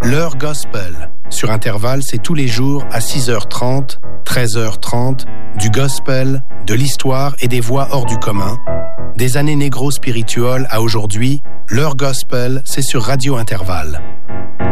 L'heure gospel. Sur Intervalle, c'est tous les jours à 6h30, 13h30, du gospel, de l'histoire et des voix hors du commun. Des années négro-spirituelles à aujourd'hui, l'heure gospel, c'est sur Radio Intervalle.